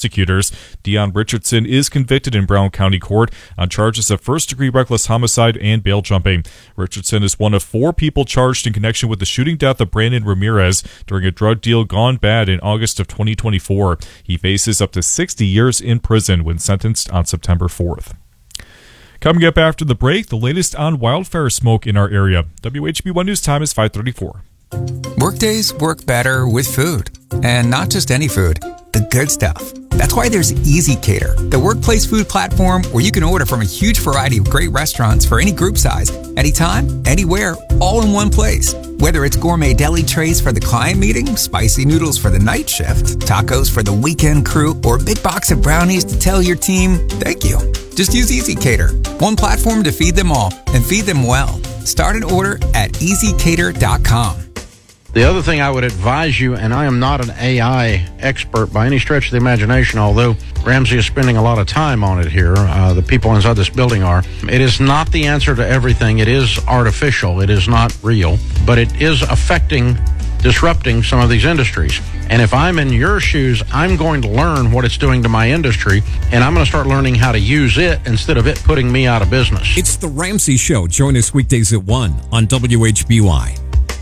prosecutors. Dion Richardson is convicted in Brown County Court on charges of first-degree reckless homicide and bail jumping. Richardson is one of 4 people charged in connection with the shooting death of Brandon Ramirez during a drug deal gone bad in August of 2024. He faces up to 60 years in prison when sentenced on September 4th. Coming up after the break, the latest on wildfire smoke in our area. WHB1 News time is 5:34. Workdays work better with food. And not just any food, the good stuff. That's why there's Easy Cater, the workplace food platform where you can order from a huge variety of great restaurants for any group size, anytime, anywhere, all in one place. Whether it's gourmet deli trays for the client meeting, spicy noodles for the night shift, tacos for the weekend crew, or a big box of brownies to tell your team, thank you. Just use Easy Cater, one platform to feed them all and feed them well. Start an order at easycater.com. The other thing I would advise you, and I am not an AI expert by any stretch of the imagination, although Ramsey is spending a lot of time on it here, the people inside this building are. It is not the answer to everything. It is artificial. It is not real. But it is disrupting some of these industries. And if I'm in your shoes, I'm going to learn what it's doing to my industry, and I'm going to start learning how to use it instead of it putting me out of business. It's The Ramsey Show. Join us weekdays at 1 on WHBY.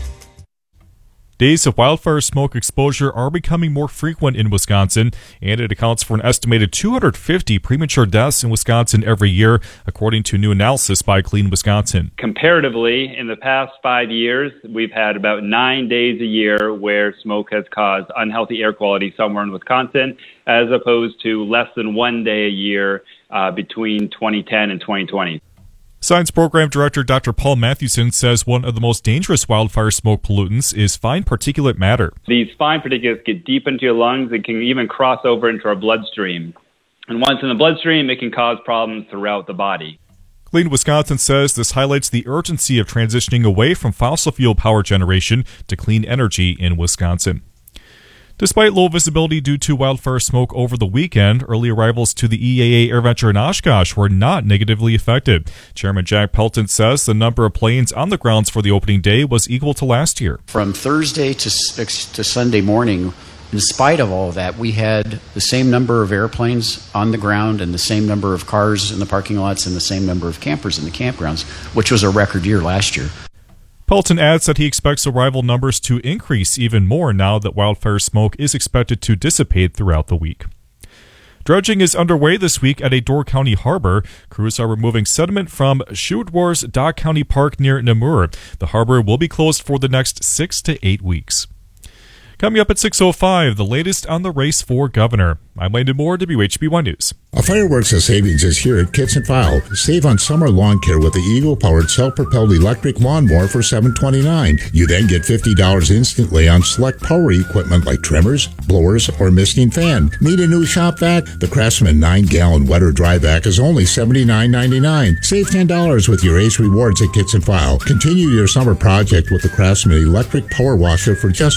Days of wildfire smoke exposure are becoming more frequent in Wisconsin, and it accounts for an estimated 250 premature deaths in Wisconsin every year, according to new analysis by Clean Wisconsin. Comparatively, in the past 5 years, we've had about 9 days a year where smoke has caused unhealthy air quality somewhere in Wisconsin, as opposed to less than 1 day a year between 2010 and 2020. Science Program Director Dr. Paul Mathewson says one of the most dangerous wildfire smoke pollutants is fine particulate matter. These fine particulates get deep into your lungs and can even cross over into our bloodstream. And once in the bloodstream, it can cause problems throughout the body. Clean Wisconsin says this highlights the urgency of transitioning away from fossil fuel power generation to clean energy in Wisconsin. Despite low visibility due to wildfire smoke over the weekend, early arrivals to the EAA AirVenture in Oshkosh were not negatively affected. Chairman Jack Pelton says the number of planes on the grounds for the opening day was equal to last year. From Thursday to Sunday morning, in spite of all of that, we had the same number of airplanes on the ground and the same number of cars in the parking lots and the same number of campers in the campgrounds, which was a record year last year. Pelton adds that he expects arrival numbers to increase even more now that wildfire smoke is expected to dissipate throughout the week. Dredging is underway this week at a Door County harbor. Crews are removing sediment from Schuwards Dock County Park near Namur. The harbor will be closed for the next 6 to 8 weeks. Coming up at 6:05, the latest on the race for governor. I'm Landon Moore, WHB1 News. A fireworks of savings is here at Kitts and File. Save on summer lawn care with the Eagle-powered self-propelled electric lawnmower for $729. You then get $50 instantly on select power equipment like trimmers, blowers, or misting fan. Need a new shop vac? The Craftsman 9-gallon wet or dry vac is only $79.99. Save $10 with your Ace Rewards at Kitts and File. Continue your summer project with the Craftsman electric power washer for just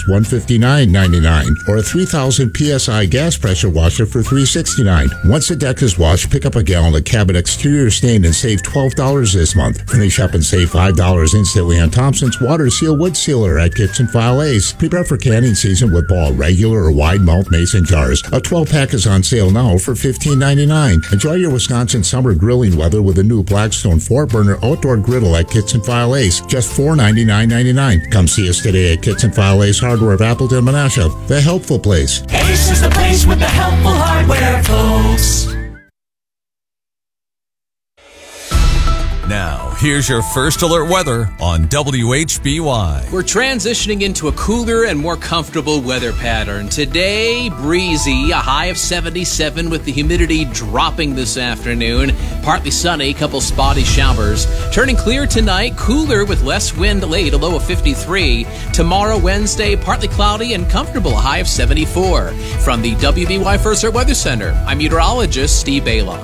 $159.99, or a 3,000 PSI gas pressure washer for $369. Once the deck is washed, pick up a gallon of cabin exterior stain and save $12 this month. Finish up and save $5 instantly on Thompson's Water Seal Wood Sealer at Kitts and File Ace. Prepare for canning season with Ball regular or wide mouth mason jars. A 12-pack is on sale now for $15.99. Enjoy your Wisconsin summer grilling weather with a new Blackstone 4-burner outdoor griddle at Kitts and File Ace. Just $499.99. Come see us today at Kitts and File Ace Hardware of Appleton, Menasha, the helpful place. Ace is the place with the helpful hardware, folks. Now, here's your first alert weather on WHBY. We're transitioning into a cooler and more comfortable weather pattern. Today, breezy, a high of 77 with the humidity dropping this afternoon. Partly sunny, couple spotty showers. Turning clear tonight, cooler with less wind late, a low of 53. Tomorrow, Wednesday, partly cloudy and comfortable, a high of 74. From the WBY First Alert Weather Center, I'm meteorologist Steve Bala.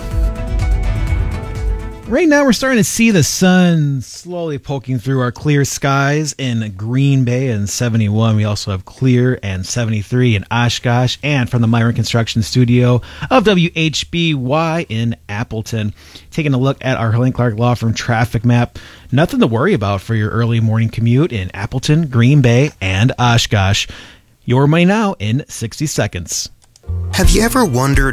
Right now, we're starting to see the sun slowly poking through our clear skies in Green Bay and 71. We also have clear and 73 in Oshkosh, and from the Myron Construction Studio of WHBY in Appleton. Taking a look at our Hurley Clark Law Firm traffic map. Nothing to worry about for your early morning commute in Appleton, Green Bay, and Oshkosh. Your money now in 60 seconds. Have you ever wondered